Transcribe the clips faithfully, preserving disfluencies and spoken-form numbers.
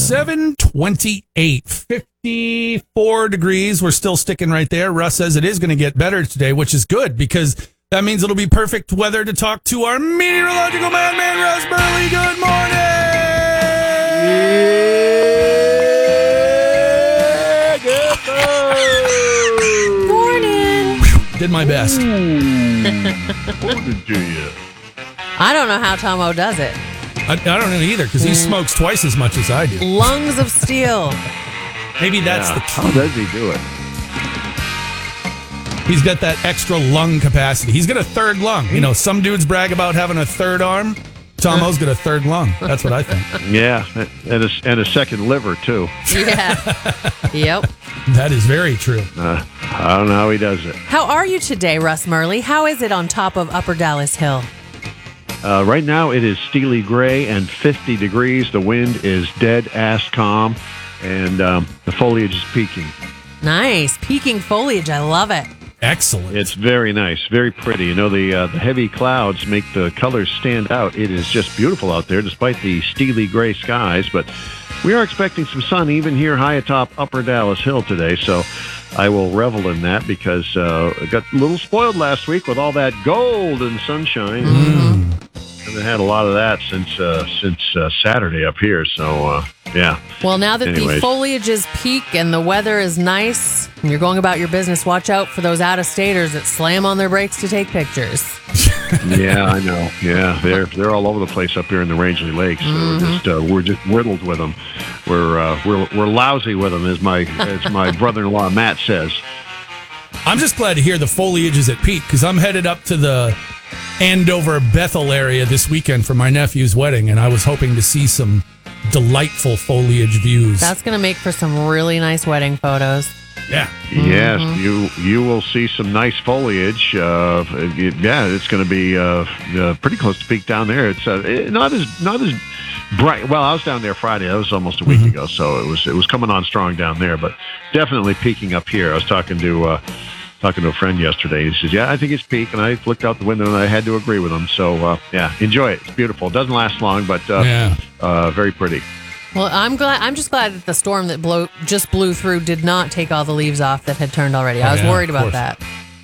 seven twenty-eight, fifty-four degrees. We're still sticking right there. Russ says it is going to get better today, which is good because that means it'll be perfect weather to talk to our meteorological madman, Russ Burley. Good morning. Yeah, good Morning. Did my best. Hold it to you. I don't know how Tomo does it. I, I don't know either because he smokes twice as much as I do. Lungs of steel. Maybe that's Yeah. the How key. does he do it? He's got that extra lung capacity. He's got a third lung. You know, some dudes brag about having a third arm. Tomo's got a third lung. That's what I think. Yeah, and a, and a second liver, too. Yeah. Yep. That is very true. Uh, I don't know how he does it. How are you today, Russ Murley? How is it on top of Upper Dallas Hill? Uh, right now, it is steely gray and fifty degrees. The wind is dead-ass calm, and um, the foliage is peaking. Nice. Peaking foliage. I love it. Excellent. It's very nice, very pretty. You know, the uh, the heavy clouds make the colors stand out. It is just beautiful out there, despite the steely gray skies. But we are expecting some sun even here high atop Upper Dallas Hill today. So I will revel in that because uh, I got a little spoiled last week with all that gold and sunshine. Mm. Haven't had a lot of that since uh, since uh, Saturday up here. So uh, yeah. Well, now that Anyways. the foliage is peak and the weather is nice, and you're going about your business, watch out for those out-of-staters that slam on their brakes to take pictures. Yeah, I know. Yeah, they're they're all over the place up here in the Rangeley Lakes. Mm-hmm. We're just uh, we're just riddled with them. We're uh, we're we're lousy with them, as my as my brother-in-law Matt says. I'm just glad to hear the foliage is at peak because I'm headed up to the Andover Bethel area this weekend for my nephew's wedding, and I was hoping to see some delightful foliage views. That's going to make for some really nice wedding photos. yeah. Yes, you you will see some nice foliage. Uh, it- yeah, it's going to be uh, uh, pretty close to peak down there. It's uh, it- not as not as bright. Well, I was down there Friday. That was almost a week Mm-hmm. ago, so it was it was coming on strong down there, but definitely peaking up here. I was talking to uh, talking to a friend yesterday. He says, "Yeah, I think it's peak," and I looked out the window and I had to agree with him. So uh, yeah, enjoy it. It's beautiful. It doesn't last long, but uh, Yeah. uh, very pretty. Well, I'm glad. I'm just glad that the storm that blow, just blew through did not take all the leaves off that had turned already. I Oh, was yeah, worried of about course. that.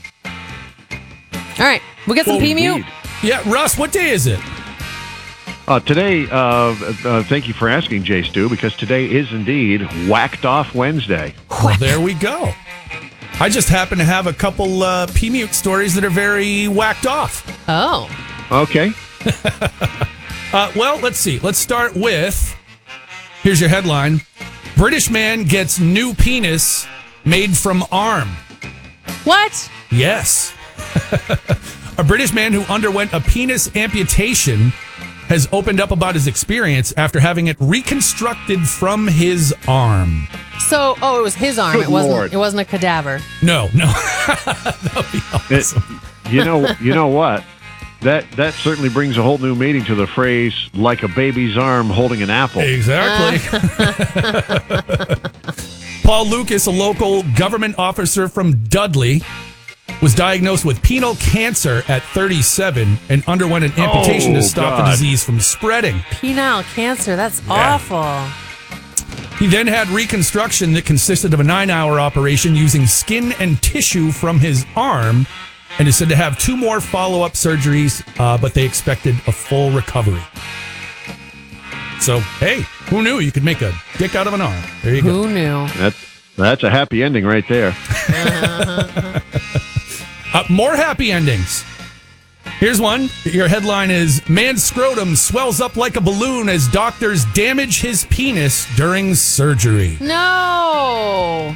All right, we got some Well, P M U. indeed. Yeah, Russ, what day is it? Uh, today, uh, uh, thank you for asking, Jay Stu, because today is indeed Whacked Off Wednesday. Well, there we go. I just happen to have a couple uh, P-Mute stories that are very whacked off. Oh, Okay. Uh, well, let's see. Let's start with, here's your headline. British man gets new penis made from arm. what? Yes. A British man who underwent a penis amputation has opened up about his experience after having it reconstructed from his arm. So, oh, it was his arm. Good it wasn't. Lord. It wasn't a cadaver. No, no. That would be It- awesome. you know, you know what? That that certainly brings a whole new meaning to the phrase "like a baby's arm holding an apple." Exactly. Paul Lucas, a local government officer from Dudley, was diagnosed with penile cancer at thirty-seven and underwent an amputation Oh, to stop the God. disease from spreading. Penile cancer. That's Yeah. awful. He then had reconstruction that consisted of a nine-hour operation using skin and tissue from his arm, and is said to have two more follow-up surgeries, uh, but they expected a full recovery. So, hey, who knew you could make a dick out of an arm? There you go. Who knew? That's that's a happy ending right there. Uh, more happy endings. Here's one. Your headline is, man's scrotum swells up like a balloon as doctors damage his penis during surgery. No.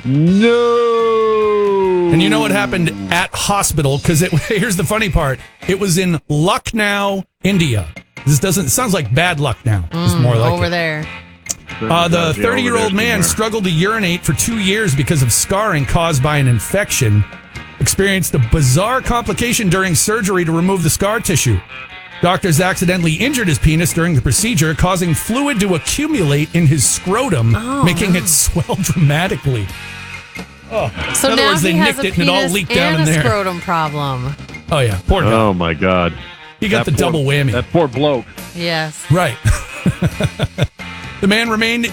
No. And you know what happened at hospital? Because it here's the funny part. It was in Lucknow, India. This doesn't, it sounds like bad luck now. It's more like Over it. there. Uh, the Yeah, over there thirty-year-old man somewhere. struggled to urinate for two years because of scarring caused by an infection. Experienced a bizarre complication during surgery to remove the scar tissue. Doctors accidentally injured his penis during the procedure, causing fluid to accumulate in his scrotum, Oh, making no. it swell dramatically. Oh. So in other now words, they he has nicked a it and it all penis leaked and down in a there. scrotum problem. Oh, yeah. Poor guy. Oh my God. he got That the poor- double whammy. That poor bloke. Yes. Right. The man remained